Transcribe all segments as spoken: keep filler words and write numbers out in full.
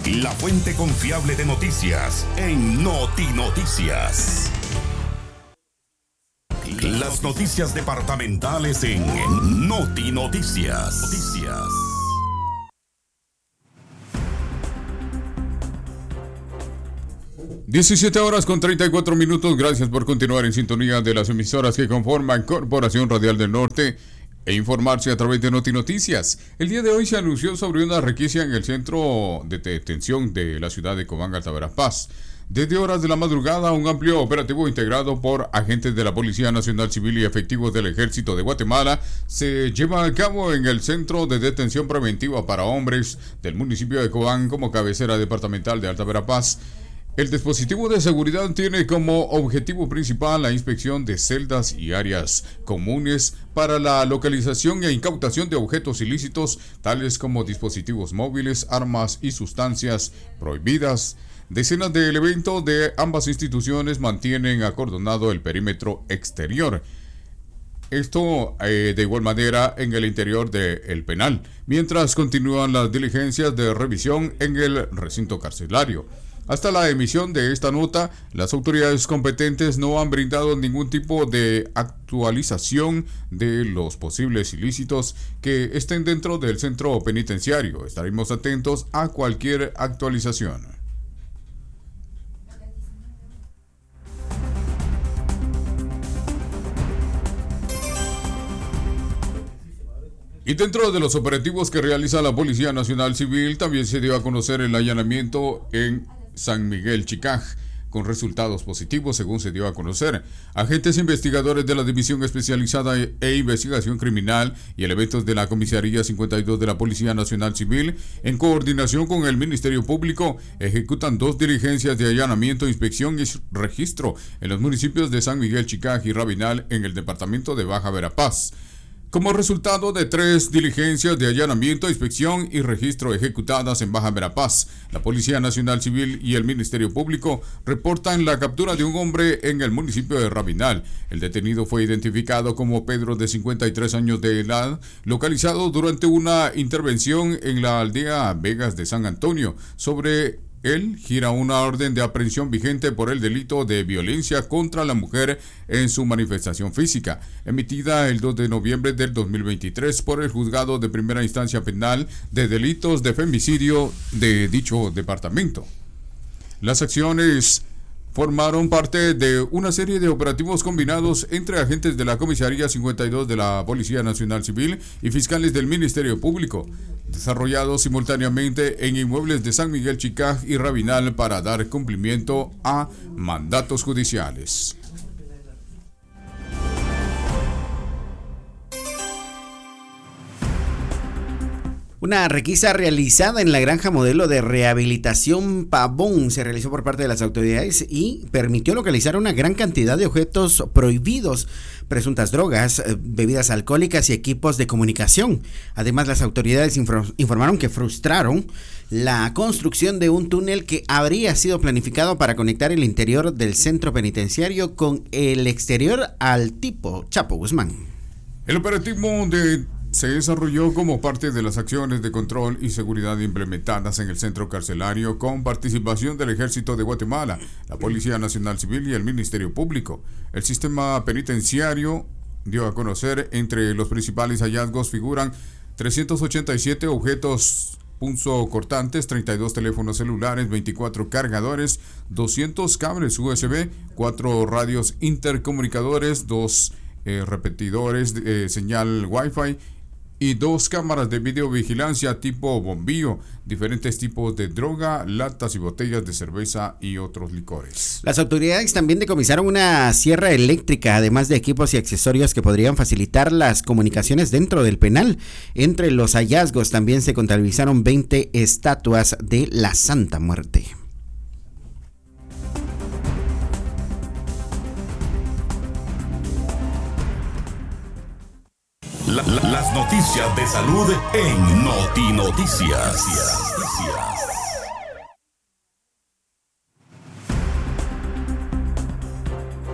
la fuente confiable de noticias en Noti Noticias. Las noticias departamentales en Noti Noticias. Noticias. diecisiete horas con treinta y cuatro minutos. Gracias por continuar en sintonía de las emisoras que conforman Corporación Radial del Norte e informarse a través de Noti Noticias. El día de hoy se anunció sobre una requisa en el centro de detención de la ciudad de Cobán, Alta Verapaz. Desde horas de la madrugada, un amplio operativo integrado por agentes de la Policía Nacional Civil y efectivos del Ejército de Guatemala se lleva a cabo en el Centro de Detención Preventiva para Hombres del municipio de Cobán como cabecera departamental de Alta Verapaz. El dispositivo de seguridad tiene como objetivo principal la inspección de celdas y áreas comunes para la localización e incautación de objetos ilícitos, tales como dispositivos móviles, armas y sustancias prohibidas. Decenas de elementos de ambas instituciones mantienen acordonado el perímetro exterior. Esto eh, de igual manera en el interior del penal, mientras continúan las diligencias de revisión en el recinto carcelario. Hasta la emisión de esta nota, las autoridades competentes no han brindado ningún tipo de actualización de los posibles ilícitos que estén dentro del centro penitenciario. Estaremos atentos a cualquier actualización. Y dentro de los operativos que realiza la Policía Nacional Civil, también se dio a conocer el allanamiento en San Miguel Chicaj, con resultados positivos, según se dio a conocer. Agentes investigadores de la División Especializada e Investigación Criminal y elementos de la Comisaría cincuenta y dos de la Policía Nacional Civil, en coordinación con el Ministerio Público, ejecutan dos diligencias de allanamiento, inspección y registro en los municipios de San Miguel Chicaj y Rabinal, en el departamento de Baja Verapaz. Como resultado de tres diligencias de allanamiento, inspección y registro ejecutadas en Baja Verapaz, la Policía Nacional Civil y el Ministerio Público reportan la captura de un hombre en el municipio de Rabinal. El detenido fue identificado como Pedro, de cincuenta y tres años de edad, localizado durante una intervención en la aldea Vegas de San Antonio. Sobre él gira una orden de aprehensión vigente por el delito de violencia contra la mujer en su manifestación física, emitida el dos de noviembre del dos mil veintitrés por el Juzgado de Primera Instancia Penal de Delitos de Femicidio de dicho departamento. Las acciones formaron parte de una serie de operativos combinados entre agentes de la Comisaría cincuenta y dos de la Policía Nacional Civil y fiscales del Ministerio Público, desarrollados simultáneamente en inmuebles de San Miguel Chicaj y Rabinal para dar cumplimiento a mandatos judiciales. Una requisa realizada en la granja modelo de rehabilitación Pavón se realizó por parte de las autoridades y permitió localizar una gran cantidad de objetos prohibidos, presuntas drogas, bebidas alcohólicas y equipos de comunicación. Además, las autoridades infor- informaron que frustraron la construcción de un túnel que habría sido planificado para conectar el interior del centro penitenciario con el exterior al tipo Chapo Guzmán. El operativo de se desarrolló como parte de las acciones de control y seguridad implementadas en el centro carcelario con participación del Ejército de Guatemala, la Policía Nacional Civil y el Ministerio Público. El sistema penitenciario dio a conocer entre los principales hallazgos figuran trescientos ochenta y siete objetos punzocortantes, treinta y dos teléfonos celulares, veinticuatro cargadores, doscientos cables U S B, cuatro radios intercomunicadores, dos eh, repetidores de eh, señal Wi-Fi y dos cámaras de videovigilancia tipo bombillo, diferentes tipos de droga, latas y botellas de cerveza y otros licores. Las autoridades también decomisaron una sierra eléctrica, además de equipos y accesorios que podrían facilitar las comunicaciones dentro del penal. Entre los hallazgos también se contabilizaron veinte estatuas de la Santa Muerte. La, la, las noticias de salud en Noti Noticias.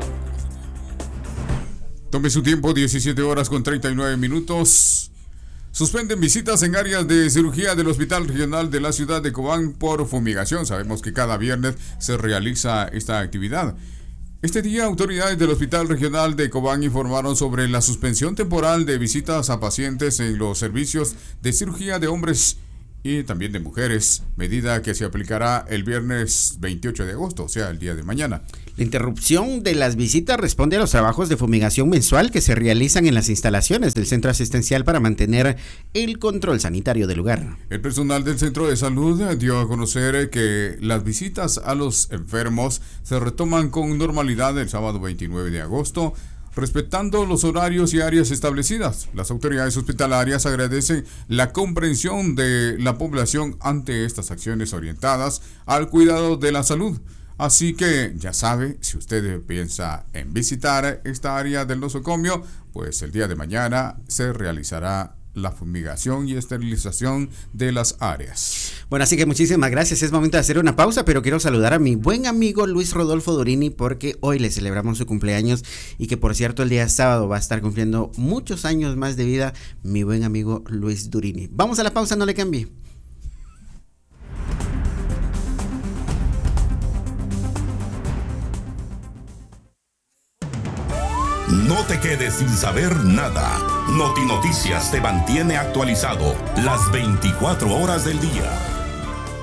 Tome su tiempo, diecisiete horas con treinta y nueve minutos. Suspenden visitas en áreas de cirugía del Hospital Regional de la ciudad de Cobán por fumigación. Sabemos que cada viernes se realiza esta actividad. Este día, autoridades del Hospital Regional de Cobán informaron sobre la suspensión temporal de visitas a pacientes en los servicios de cirugía de hombres y también de mujeres, medida que se aplicará el viernes veintiocho de agosto, o sea, el día de mañana. La interrupción de las visitas responde a los trabajos de fumigación mensual que se realizan en las instalaciones del centro asistencial para mantener el control sanitario del lugar. El personal del centro de salud dio a conocer que las visitas a los enfermos se retoman con normalidad el sábado veintinueve de agosto, respetando los horarios y áreas establecidas. Las autoridades hospitalarias agradecen la comprensión de la población ante estas acciones orientadas al cuidado de la salud. Así que ya sabe, si usted piensa en visitar esta área del nosocomio, pues el día de mañana se realizará la fumigación y esterilización de las áreas. Bueno, así que muchísimas gracias. Es momento de hacer una pausa, pero quiero saludar a mi buen amigo Luis Rodolfo Durini porque hoy le celebramos su cumpleaños y que por cierto el día sábado va a estar cumpliendo muchos años más de vida mi buen amigo Luis Durini. Vamos a la pausa, no le cambie. No te quedes sin saber nada. Noti Noticias te mantiene actualizado las veinticuatro horas del día.